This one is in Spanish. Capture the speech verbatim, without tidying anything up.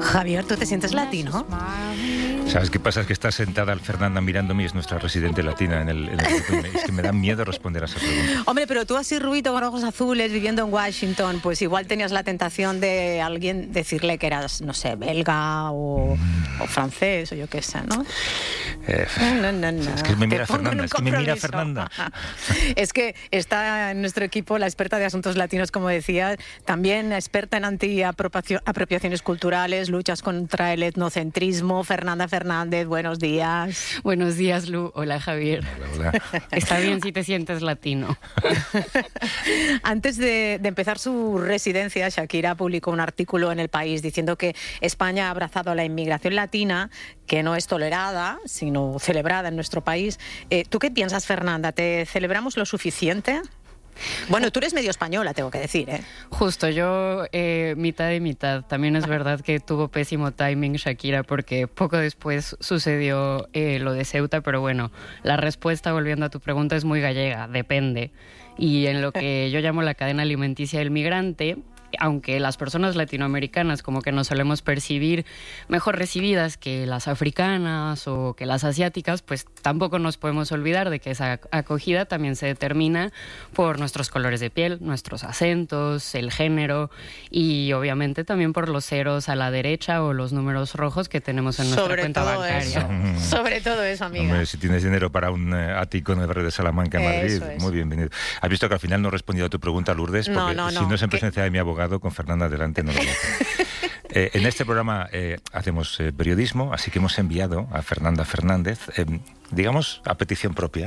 Javier, ¿tú te sientes latino? ¿Sabes qué pasa? Es que está sentada Fernanda mirándome y es nuestra residente latina en el, en el grupo. Es que me da miedo responder a esa pregunta. Hombre, pero tú así rubito con ojos azules viviendo en Washington, pues igual tenías la tentación de alguien decirle que eras, no sé, belga o, mm. o francés o yo qué sé, ¿no? Eh, no, no, no. Es que me mira Fernanda, es que me mira Fernanda. Es que está en nuestro equipo la experta de asuntos latinos, como decía, también experta en antiapropiaciones culturales, luchas contra el etnocentrismo. Fernanda Fernández, buenos días. Buenos días, Lu. Hola, Javier. Hola, hola. Está bien si te sientes latino. Antes de, de empezar su residencia, Shakira publicó un artículo en El País diciendo que España ha abrazado la inmigración latina, que no es tolerada, sino celebrada en nuestro país. Eh, ¿Tú qué piensas, Fernanda? ¿Te celebramos lo suficiente? Bueno, tú eres medio española, tengo que decir, ¿eh? Justo, yo eh, mitad y mitad. También es verdad que tuvo pésimo timing Shakira porque poco después sucedió eh, lo de Ceuta, pero bueno, la respuesta, volviendo a tu pregunta, es muy gallega, depende. Y en lo que yo llamo la cadena alimenticia del migrante, aunque las personas latinoamericanas como que nos solemos percibir mejor recibidas que las africanas o que las asiáticas, pues tampoco nos podemos olvidar de que esa acogida también se determina por nuestros colores de piel, nuestros acentos, el género y obviamente también por los ceros a la derecha o los números rojos que tenemos en nuestra Sobre cuenta todo bancaria. Eso. Sobre todo eso, amiga. Hombre, si tienes dinero para un uh, ático en el barrio de Salamanca, en Madrid, es. muy bienvenido. ¿Has visto que al final no he respondido a tu pregunta, Lourdes? Porque no, no, si no. no es en ¿Qué? presencia de mi abogado, con Fernanda delante no lo voy a hacer. eh, en este programa eh, hacemos eh, periodismo, así que hemos enviado a Fernanda Fernández, eh, digamos, a petición propia,